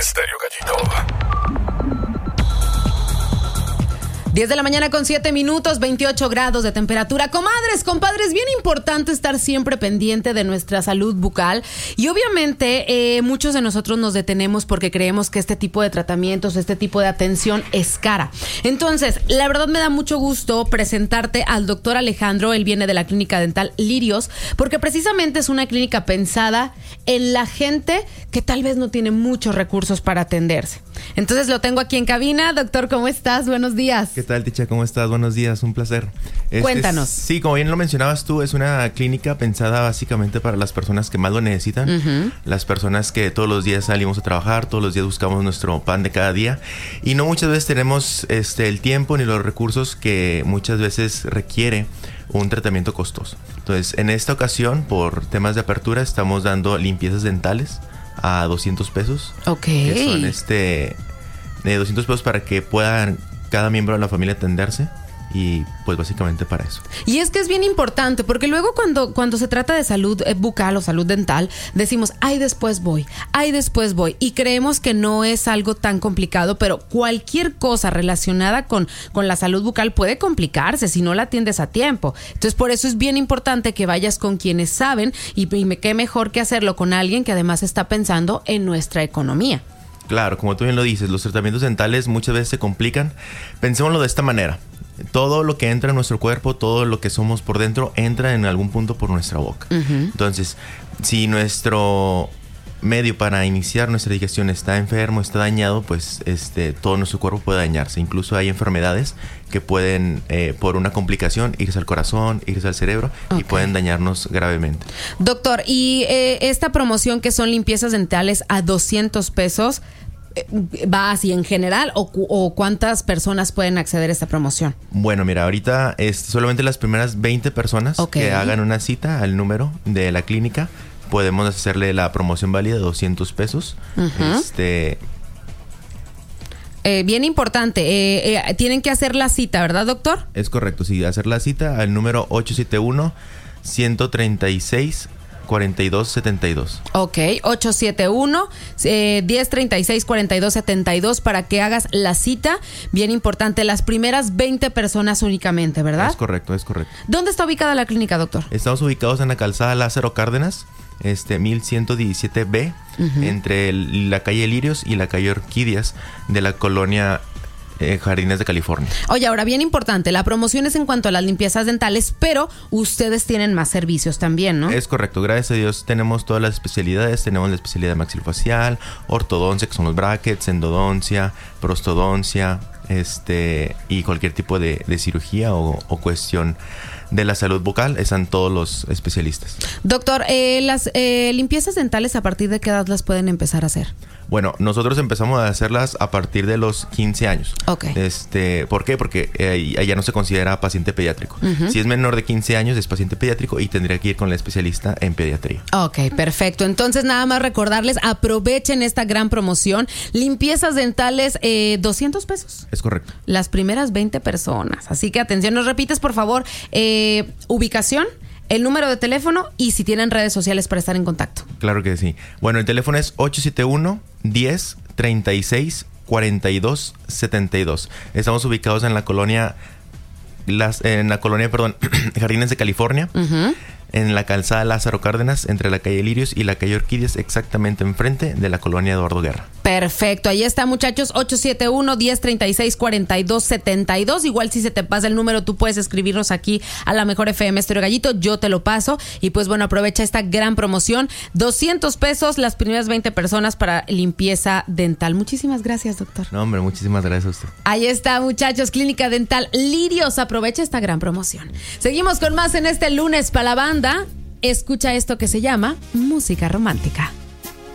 Estéreo Gallito. 10 de la mañana con 7 minutos, 28 grados de temperatura. Comadres, compadres, bien importante estar siempre pendiente de nuestra salud bucal. Y obviamente muchos de nosotros nos detenemos porque creemos que este tipo de tratamientos, este tipo de atención es cara. Entonces, la verdad me da mucho gusto presentarte al doctor Alejandro. Él viene de la clínica dental Lirios, porque precisamente es una clínica pensada en la gente que tal vez no tiene muchos recursos para atenderse. Entonces lo tengo aquí en cabina. Doctor, ¿cómo estás? Buenos días. ¿Qué tal, Ticha? ¿Cómo estás? Buenos días, un placer. Cuéntanos. Sí, como bien lo mencionabas tú, es una clínica pensada básicamente para las personas que más lo necesitan, las personas que todos los días salimos a trabajar, todos los días buscamos nuestro pan de cada día y no muchas veces tenemos el tiempo ni los recursos que muchas veces requiere un tratamiento costoso. Entonces, en esta ocasión, por temas de apertura, estamos dando limpiezas dentales a 200 pesos. Ok. Que son 200 pesos para que puedan cada miembro de la familia atenderse. Y pues básicamente para eso. Y es que es bien importante porque luego cuando se trata de salud bucal o salud dental decimos, después voy. Y creemos que no es algo tan complicado, pero cualquier cosa relacionada con la salud bucal puede complicarse si no la atiendes a tiempo. Entonces por eso es bien importante que vayas con quienes saben y qué mejor que hacerlo con alguien que además está pensando en nuestra economía. Claro, como tú bien lo dices, los tratamientos dentales muchas veces se complican. Pensémoslo de esta manera. Todo lo que entra en nuestro cuerpo, todo lo que somos por dentro, entra en algún punto por nuestra boca. Entonces, si nuestro medio para iniciar nuestra digestión está enfermo, está dañado, pues todo nuestro cuerpo puede dañarse. Incluso hay enfermedades que pueden, por una complicación, irse al corazón, irse al cerebro y pueden dañarnos gravemente. Doctor, y esta promoción que son limpiezas dentales a 200 pesos, ¿va así en general o cuántas personas pueden acceder a esta promoción? Bueno, mira, ahorita solamente las primeras 20 personas que hagan una cita al número de la clínica podemos hacerle la promoción válida de 200 pesos. Bien importante, tienen que hacer la cita, ¿verdad, doctor? Es correcto, sí, hacer la cita al número 871-136-4272. Ok, 871-1036-4272 para que hagas la cita. Bien importante, las primeras 20 personas únicamente, ¿verdad? Es correcto. ¿Dónde está ubicada la clínica, doctor? Estamos ubicados en la calzada Lázaro Cárdenas, 1117B, entre la calle Lirios y la calle Orquídeas de la colonia Jardines de California. Oye, ahora bien importante, la promoción es en cuanto a las limpiezas dentales, pero ustedes tienen más servicios también, ¿no? Es correcto, gracias a Dios tenemos todas las especialidades, tenemos la especialidad maxilofacial, ortodoncia, que son los brackets, endodoncia, prostodoncia, y cualquier tipo de cirugía o cuestión de la salud bucal, están todos los especialistas. Doctor, las limpiezas dentales, ¿a partir de qué edad las pueden empezar a hacer? Bueno, nosotros empezamos a hacerlas a partir de los 15 años. Ok. ¿Por qué? Porque ya no se considera paciente pediátrico. Si es menor de 15 años es paciente pediátrico y tendría que ir con la especialista en pediatría. Ok, perfecto. Entonces nada más recordarles, aprovechen esta gran promoción. Limpiezas dentales, 200 pesos. Es correcto. Las primeras 20 personas. Así que atención, nos repites por favor, ubicación, el número de teléfono y si tienen redes sociales para estar en contacto. Claro que sí. Bueno, el teléfono es 871-1036-4272. Estamos ubicados en la colonia Jardines de California. En la calzada Lázaro Cárdenas, entre la calle Lirios y la calle Orquídeas, exactamente enfrente de la colonia Eduardo Guerra. Perfecto, ahí está, muchachos, 871-1036-4272. Igual si se te pasa el número, tú puedes escribirnos aquí a la Mejor FM Estéreo Gallito, yo te lo paso. Y pues bueno, aprovecha esta gran promoción, 200 pesos las primeras 20 personas para limpieza dental. Muchísimas gracias, doctor. No, hombre, muchísimas gracias a usted. Ahí está, muchachos, Clínica Dental Lirios, aprovecha esta gran promoción. Seguimos con más en este lunes para la banda. Escucha esto que se llama música romántica.